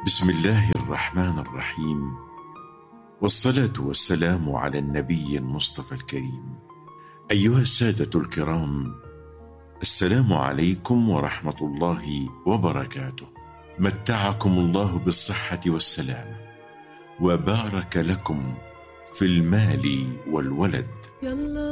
بسم الله الرحمن الرحيم، والصلاة والسلام على النبي المصطفى الكريم. أيها السادة الكرام، السلام عليكم ورحمة الله وبركاته. متعكم الله بالصحة والسلام، وبارك لكم في المال والولد.